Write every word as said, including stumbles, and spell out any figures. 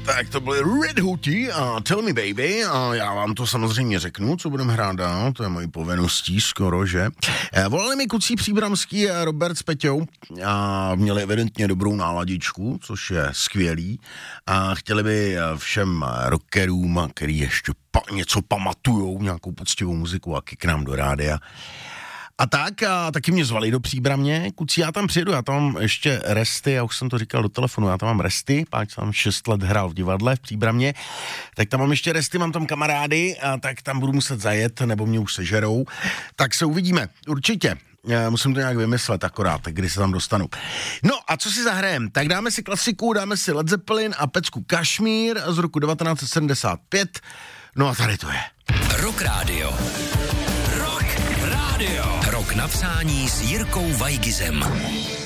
Tak to byly Red Hooty a Tell Me Baby a já vám to samozřejmě řeknu, co budeme hrát dál, to je mojí povinností skoro, že? Volali mi Kucí Příbramský a Robert s Peťou a měli evidentně dobrou náladičku, což je skvělý a chtěli by všem rockerům, který ještě pa- něco pamatujou, nějakou poctivou muziku a k nám do rádia. A tak, a taky mě zvali do Příbramě, Kucí, já tam přijedu, já tam mám ještě resty, já už jsem to říkal do telefonu, já tam mám resty, páč jsem šest let hrál v divadle v Příbramě, tak tam mám ještě resty, mám tam kamarády, a tak tam budu muset zajet, nebo mě už sežerou, tak se uvidíme, určitě. Já musím to nějak vymyslet akorát, kdy se tam dostanu. No a co si zahrajem? Tak dáme si klasiku, dáme si Led Zeppelin a pecku Kašmír z roku devatenáct set sedmdesát pět, no a tady to je. Rock Radio. Rock Radio. Rock na přání s Jirkou Vajgizem.